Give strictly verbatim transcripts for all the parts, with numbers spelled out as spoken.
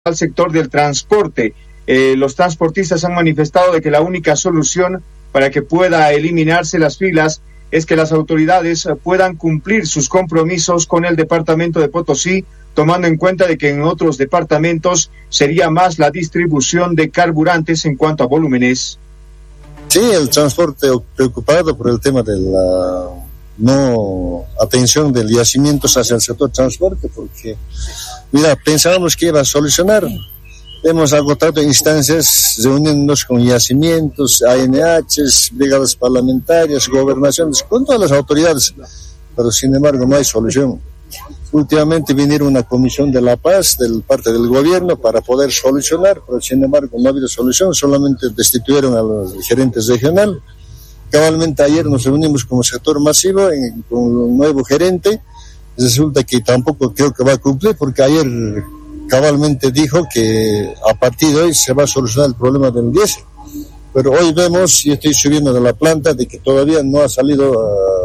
al sector del transporte. Eh, los transportistas han manifestado de que la única solución para que pueda eliminarse las filas es que las autoridades puedan cumplir sus compromisos con el departamento de Potosí, tomando en cuenta de que en otros departamentos sería más la distribución de carburantes en cuanto a volúmenes. Sí, el transporte preocupado por el tema de la no atención de yacimientos hacia el sector transporte, porque, mira, pensábamos que iba a solucionar. Hemos agotado instancias reuniéndonos con yacimientos, A N Hs, brigadas parlamentarias, gobernaciones, con todas las autoridades, pero sin embargo no hay solución. Últimamente vinieron una comisión de la paz de parte del gobierno para poder solucionar, pero sin embargo no ha habido solución, solamente destituyeron a los gerentes regionales. Cabalmente ayer nos reunimos como sector masivo en, con un nuevo gerente, resulta que tampoco creo que va a cumplir, porque ayer cabalmente dijo que a partir de hoy se va a solucionar el problema del diésel, pero hoy vemos, y estoy subiendo de la planta, de que todavía no ha salido. Uh...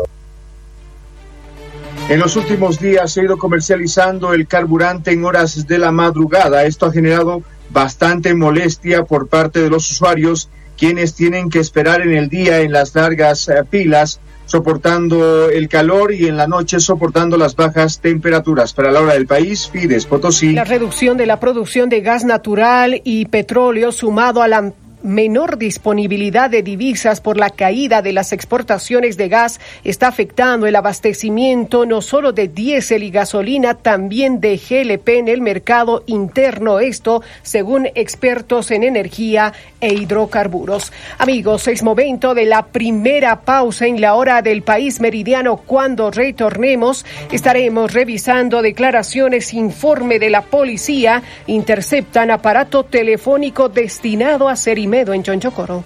En los últimos días se ha ido comercializando el carburante en horas de la madrugada. Esto ha generado bastante molestia por parte de los usuarios, quienes tienen que esperar en el día en las largas uh, filas, soportando el calor, y en la noche soportando las bajas temperaturas. Para la hora del país, Fides Potosí. La reducción de la producción de gas natural y petróleo, sumado a la menor disponibilidad de divisas por la caída de las exportaciones de gas, está afectando el abastecimiento no solo de diésel y gasolina, también de G L P en el mercado interno. Esto según expertos en energía e hidrocarburos. Amigos, es momento de la primera pausa en la hora del país meridiano. Cuando retornemos, estaremos revisando declaraciones, informe de la policía, interceptan aparato telefónico destinado a Cerimedo en Chonchocoro.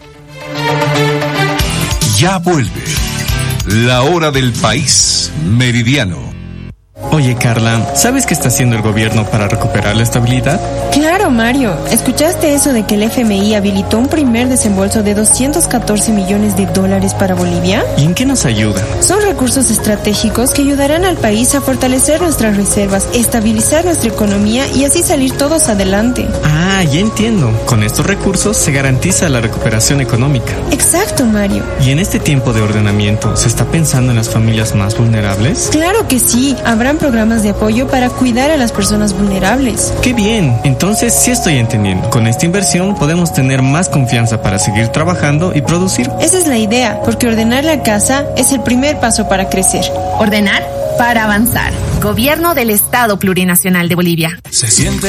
Ya vuelve la hora del país meridiano. Oye, Carla, ¿sabes qué está haciendo el gobierno para recuperar la estabilidad? Claro, Mario. ¿Escuchaste eso de que el F M I habilitó un primer desembolso de doscientos catorce millones de dólares para Bolivia? ¿Y en qué nos ayuda? Son recursos estratégicos que ayudarán al país a fortalecer nuestras reservas, estabilizar nuestra economía y así salir todos adelante. Ah, ya entiendo. Con estos recursos se garantiza la recuperación económica. Exacto, Mario. ¿Y en este tiempo de ordenamiento se está pensando en las familias más vulnerables? Claro que sí. Habrá programas de apoyo para cuidar a las personas vulnerables. ¡Qué bien! Entonces sí estoy entendiendo. Con esta inversión podemos tener más confianza para seguir trabajando y producir. Esa es la idea, porque ordenar la casa es el primer paso para crecer. Ordenar para avanzar. Gobierno del Estado Plurinacional de Bolivia. Se siente